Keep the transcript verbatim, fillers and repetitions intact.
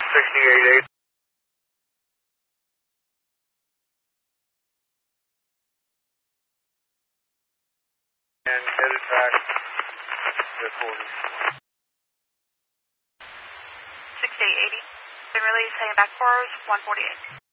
sixty-eight eight. And headed back to forty. sixty-eight eighty. Been released, heading back for one forty-eight.